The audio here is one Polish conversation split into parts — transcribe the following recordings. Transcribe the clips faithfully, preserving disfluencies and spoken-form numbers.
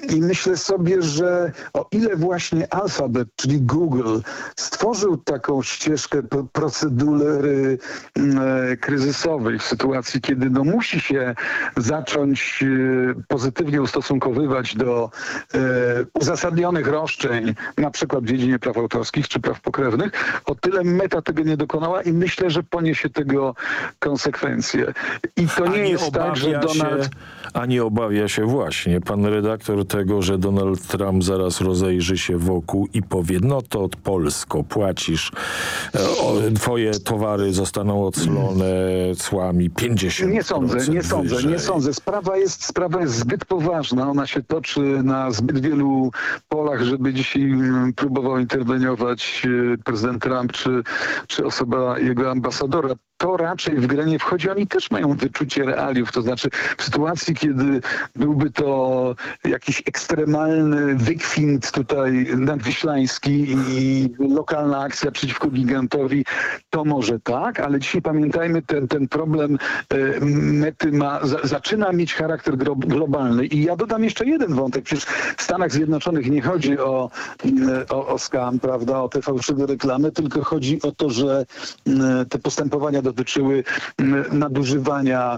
I myślę sobie, że o ile właśnie Alphabet, czyli Google, stworzył taką ścieżkę procedury e, kryzysowej w sytuacji, kiedy no, musi się zacząć e, pozytywnie ustosunkowywać do e, uzasadnionych roszczeń, na przykład w dziedzinie praw autorskich czy praw pokrewnych, o tyle Meta tego nie dokonała i myślę, że poniesie tego konsekwencje. I to nie, nie jest tak, że Donald... Się, a nie obawia się właśnie pan redaktor tego, że Donald Trump zaraz rozejrzy się wokół i powie, no to od Polsko płacisz, o, twoje towary zostaną odslone cłami pięćdziesiąt procent Nie sądzę, nie sądzę, wyżej. nie sądzę. Sprawa jest, sprawa jest zbyt poważna. Ona się toczy na zbyt wielu polach, żeby dzisiaj próbował interweniować prezydent Trump czy, czy osoba jego ambasadora. To raczej w grę nie wchodzi. Oni też mają wyczucie realiów. To znaczy w sytuacji, kiedy byłby to jakiś ekstremalny wykwint tutaj nadwiślański i lokalna akcja przeciwko gigantowi, to może tak, ale dzisiaj pamiętajmy, ten, ten problem e, Mety ma, za, zaczyna mieć charakter gro, globalny. I ja dodam jeszcze jeden wątek. Przecież w Stanach Zjednoczonych nie chodzi o, o, o scam, prawda, o te fałszywe reklamy, tylko chodzi o to, że e, te postępowania dotyczyły nadużywania,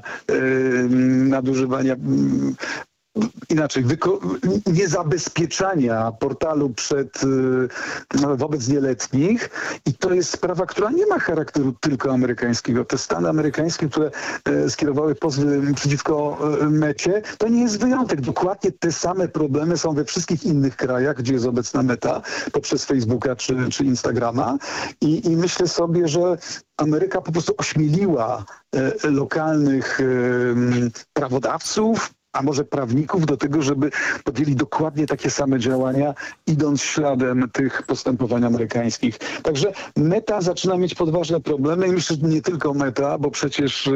nadużywania inaczej, niezabezpieczania portalu przed, wobec nieletnich i to jest sprawa, która nie ma charakteru tylko amerykańskiego. Te Stany amerykańskie, które skierowały pozwy przeciwko Mecie, to nie jest wyjątek. Dokładnie te same problemy są we wszystkich innych krajach, gdzie jest obecna Meta, poprzez Facebooka czy, czy Instagrama i, i myślę sobie, że Ameryka po prostu ośmieliła e, lokalnych e, prawodawców, a może prawników do tego, żeby podjęli dokładnie takie same działania, idąc śladem tych postępowań amerykańskich. Także Meta zaczyna mieć podważne problemy i myślę, że nie tylko Meta, bo przecież e,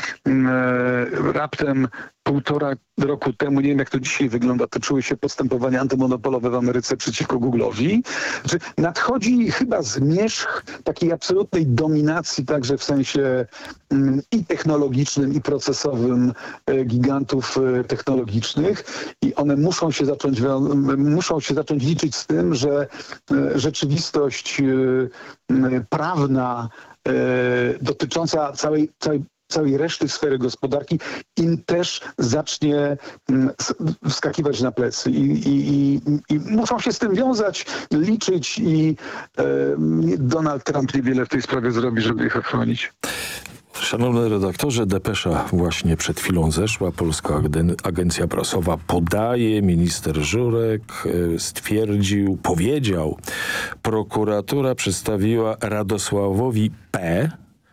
e, raptem półtora roku temu, nie wiem jak to dzisiaj wygląda, toczyły się postępowania antymonopolowe w Ameryce przeciwko Google'owi. Znaczy, nadchodzi chyba zmierzch takiej absolutnej dominacji także w sensie mm, i technologicznym, i procesowym e, gigantów e, technologicznych i one muszą się zacząć, muszą się zacząć liczyć z tym, że e, rzeczywistość e, prawna e, dotycząca całej, całej całej reszty sfery gospodarki im też zacznie wskakiwać na plecy i, i, i, i muszą się z tym wiązać, liczyć i e, Donald Trump niewiele w tej sprawie zrobi, żeby ich ochronić. Szanowny redaktorze, depesza właśnie przed chwilą zeszła. Polska Agencja Prasowa podaje, minister Żurek stwierdził, powiedział, prokuratura przedstawiła Radosławowi P.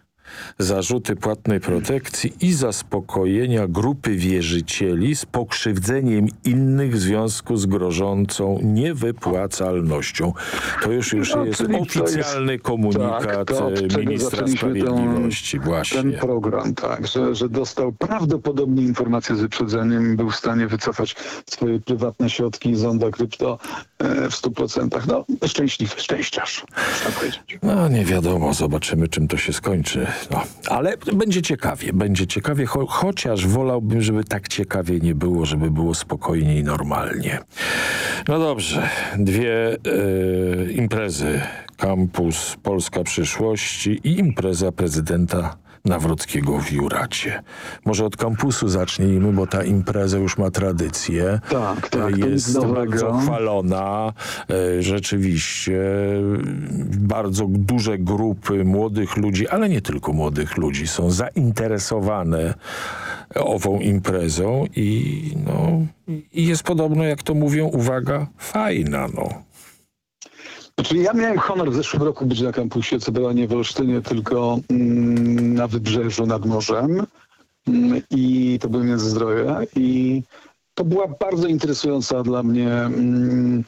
zarzuty płatnej protekcji i zaspokojenia grupy wierzycieli z pokrzywdzeniem innych w związku z grożącą niewypłacalnością. To już, już no, jest jest, oficjalny komunikat tak, to ministra sprawiedliwości. Ten, właśnie. ten program, tak, że, że dostał prawdopodobnie informacje z wyprzedzeniem i był w stanie wycofać swoje prywatne środki z Onda Krypto e, w stu procentach. No, szczęśliwy, szczęściarz, można powiedzieć. No nie wiadomo, zobaczymy czym to się skończy. No, ale będzie ciekawie, będzie ciekawie, cho chociaż wolałbym, żeby tak ciekawie nie było, żeby było spokojnie i normalnie. No dobrze, dwie e, imprezy. Kampus Polska Przyszłości i impreza prezydenta Nawrockiego w Juracie. Może od kampusu zacznijmy, bo ta impreza już ma tradycję. Tak, tak. Jest bardzo chwalona. Rzeczywiście bardzo duże grupy młodych ludzi, ale nie tylko młodych ludzi, są zainteresowane ową imprezą i, no, i jest podobno, jak to mówią, uwaga, fajna, no. Znaczy, ja miałem honor w zeszłym roku być na kampusie, co była nie w Olsztynie, tylko mm, na Wybrzeżu nad morzem mm, i to były Międzyzdroje i to była bardzo interesująca dla mnie mm,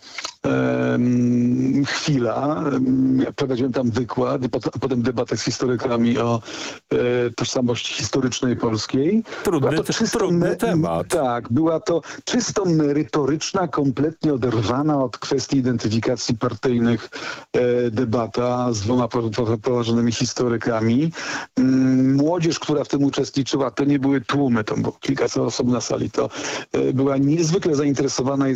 em, chwila. Ja prowadziłem tam wykład, a potem debatę z historykami o e, tożsamości historycznej polskiej. Trudny, Była to czysto trudny me- temat. Tak, była to czysto merytoryczna, kompletnie oderwana od kwestii identyfikacji partyjnych e, debata z dwoma po, po, poważnymi historykami. Mm, młodzież, która w tym uczestniczyła, to nie były tłumy, to było kilkaset osób na sali, to e, była niezwykle zainteresowana i